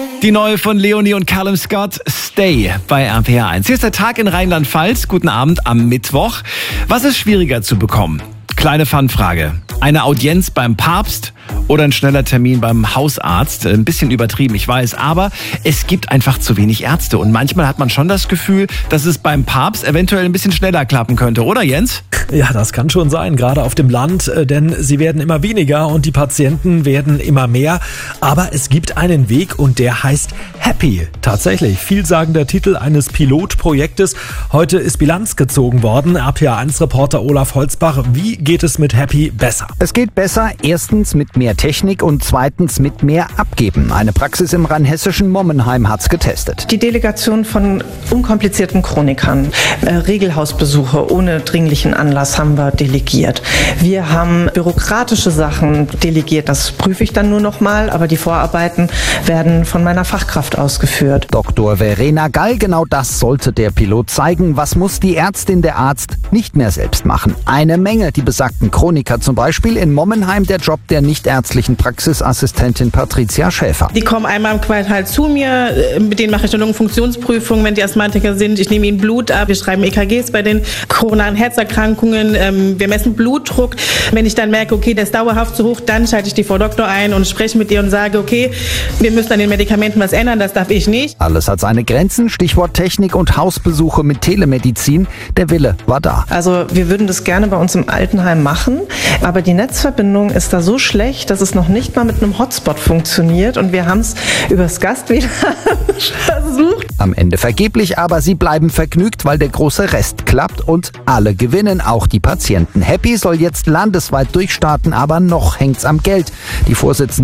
Die neue von Leonie und Callum Scott, Stay bei RPR 1. Hier ist der Tag in Rheinland-Pfalz. Guten Abend am Mittwoch. Was ist schwieriger zu bekommen? Kleine Fanfrage. Eine Audienz beim Papst oder ein schneller Termin beim Hausarzt? Ein bisschen übertrieben, ich weiß, aber es gibt einfach zu wenig Ärzte. Und manchmal hat man schon das Gefühl, dass es beim Papst eventuell ein bisschen schneller klappen könnte, oder Jens? Ja, das kann schon sein, gerade auf dem Land, denn sie werden immer weniger und die Patienten werden immer mehr. Aber es gibt einen Weg und der heißt Happy. Tatsächlich, vielsagender Titel eines Pilotprojektes. Heute ist Bilanz gezogen worden. RPR1-Reporter Olaf Holzbach, wie geht es mit Happy besser? Es geht besser, erstens mit mehr Technik und zweitens mit mehr Abgeben. Eine Praxis im rheinhessischen Mommenheim hat's getestet. Die Delegation von unkomplizierten Chronikern, Regelhausbesuche ohne dringlichen Anlass haben wir delegiert. Wir haben bürokratische Sachen delegiert, das prüfe ich dann nur noch mal, aber die Vorarbeiten werden von meiner Fachkraft ausgeführt. Dr. Verena Gall, genau das sollte der Pilot zeigen. Was muss die Ärztin, der Arzt nicht mehr selbst machen? Eine Menge, die besagten Chroniker zum Beispiel. In Mommenheim der Job der nichtärztlichen Praxisassistentin Patricia Schäfer. Die kommen einmal im Quartal zu mir, mit denen mache ich eine Lungenfunktionsprüfung, wenn die Asthmatiker sind. Ich nehme ihnen Blut ab, wir schreiben EKGs bei den koronaren Herzerkrankungen, wir messen Blutdruck. Wenn ich dann merke, okay, der ist dauerhaft zu hoch, dann schalte ich die Frau Doktor ein und spreche mit ihr und sage, okay, wir müssen an den Medikamenten was ändern, das darf ich nicht. Alles hat seine Grenzen, Stichwort Technik und Hausbesuche mit Telemedizin. Der Wille war da. Also wir würden das gerne bei uns im Altenheim machen, aber die Netzverbindung ist da so schlecht, dass es noch nicht mal mit einem Hotspot funktioniert und wir haben es übers Gastwähler versucht. Am Ende vergeblich, aber sie bleiben vergnügt, weil der große Rest klappt und alle gewinnen, auch die Patienten. Happy soll jetzt landesweit durchstarten, aber noch hängt's am Geld. Die Vorsitzende